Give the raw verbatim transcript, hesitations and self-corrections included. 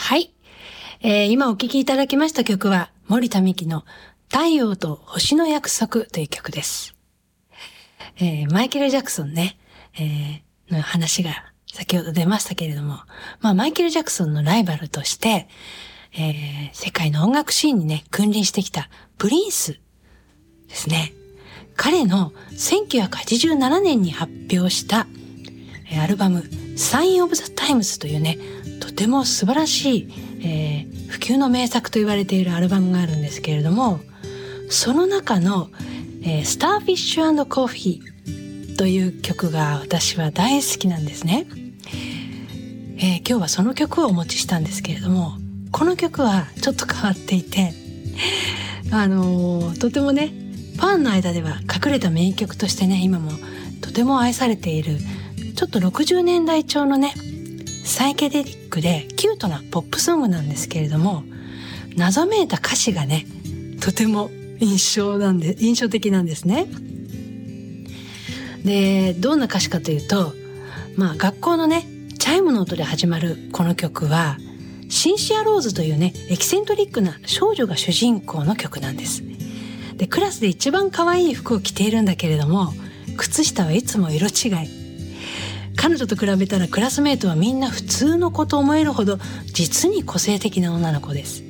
はい、えー、今お聴きいただきました曲は森田美樹の太陽と星の約束という曲です。えー、マイケル・ジャクソンね、えー、の話が先ほど出ましたけれども、まあマイケル・ジャクソンのライバルとして、えー、世界の音楽シーンにね君臨してきたプリンスですね。彼のせんきゅうひゃくはちじゅうななねんに発表したアルバムサインオブザタイムズというね、とても素晴らしい、えー、不朽の名作と言われているアルバムがあるんですけれども、その中の、えー、スターフィッシュ&コーヒーという曲が私は大好きなんですね。えー、今日はその曲をお持ちしたんですけれども、この曲はちょっと変わっていて、あのー、とてもねファンの間では隠れた名曲としてね、今もとても愛されている、ちょっとろくじゅうねんだい調のねサイケデリックでキュートなポップソングなんですけれども、謎めいた歌詞がねとても印象なんで印象的なんですね。で、どんな歌詞かというと、まあ学校のねチャイムの音で始まるこの曲はシンシア・ローズというねエキセントリックな少女が主人公の曲なんです。で、クラスで一番可愛い服を着ているんだけれども、靴下はいつも色違い。彼女と比べたらクラスメートはみんな普通の子と思えるほど実に個性的な女の子です。